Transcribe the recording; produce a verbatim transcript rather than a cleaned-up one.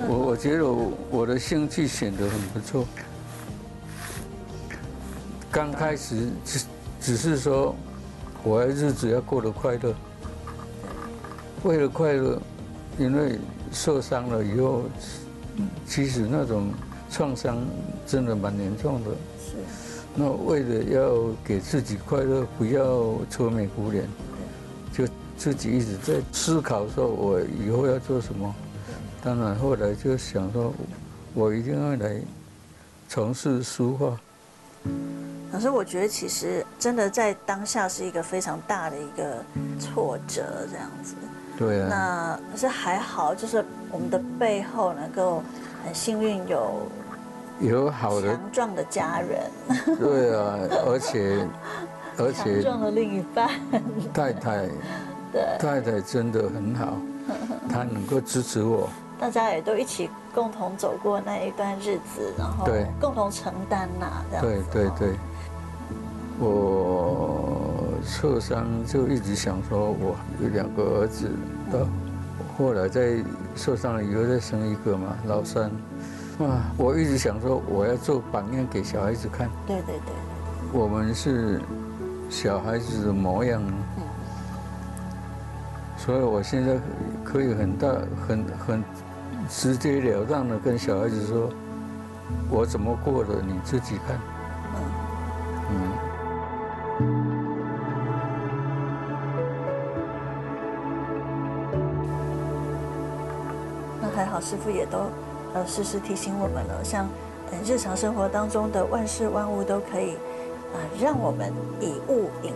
我我觉得我我的兴趣选得很不错。刚开始只只是说，我的日子要过得快乐。为了快乐，因为受伤了以后，其实那种创伤真的蛮严重的。 是。 那为了要给自己快乐，不要愁眉苦脸，就自己一直在思考说，我以后要做什么。当然后来就想说，我一定要来从事书画。 老师，我觉得其实真的在当下是一个非常大的一个挫折，这样子。 对啊。 那可是还好，就是我们的背后能够很幸运有有好的强壮的家人。 对啊，而且而且强壮的另一半。 太太， 对， 太太真的很好，她能够支持我。 大家也都一起共同走过那一段日子，然后共同承担呐，这样子。 对对对，我受伤就一直想说，我有两个儿子，到后来再受伤了以后再生一个嘛，老三。啊，我一直想说，我要做榜样给小孩子看。 对对对。 我们是小孩子的模样。嗯。所以我现在可以很大、很很直截了当的跟小孩子说，我怎么过的，你自己看。嗯。 那还好，师父也都呃时时提醒我们了，像呃日常生活当中的万事万物都可以啊、呃、让我们以物引